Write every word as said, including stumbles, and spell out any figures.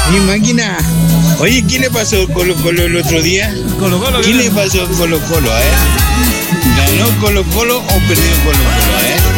Mi máquina. Oye, ¿qué le pasó a Colo Colo el otro día? Colo Colo. ¿Qué le pasó a Colo Colo, eh? ¿Ganó Colo Colo o perdió Colo Colo, eh?